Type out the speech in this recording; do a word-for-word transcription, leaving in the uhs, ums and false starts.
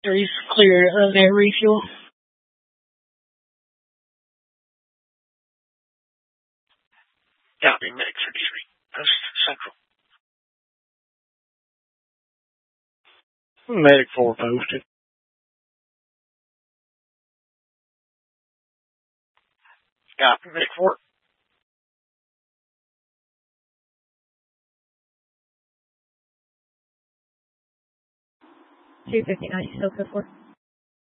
He's clear of that refuel. Copy, Medic thirty-three. Post Central. Medic four posted. Copy, Medic four. two fifty-nine, still code four.